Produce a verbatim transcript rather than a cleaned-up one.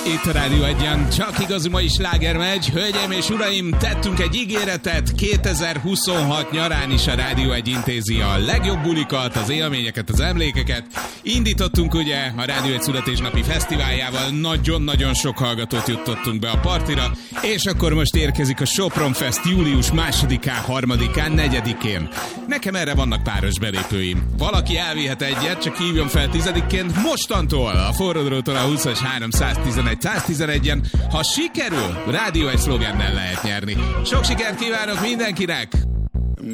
Itt a Rádió Egyen csak igazi mai sláger megy. Hölgyeim és uraim, tettünk egy ígéretet, kétezer-huszonhat nyarán is a Rádió Egy intézi a legjobb bulikat, az élményeket, az emlékeket. Indítottunk ugye a Rádió Egy születésnapi fesztiváljával, nagyon-nagyon sok hallgatót juttottunk be a partira, és akkor most érkezik a Sopron Fest július másodikán, harmadikán, negyedikén. Nekem erre vannak páros belépőim. Valaki elvihet egyet, csak hívjon fel tizedikén, mostantól a forródrótól a húszas háromszáztizenegy száztizenegyen. Ha sikerül, Rádió Egy szlogennel lehet nyerni. Sok sikert kívánok mindenkinek!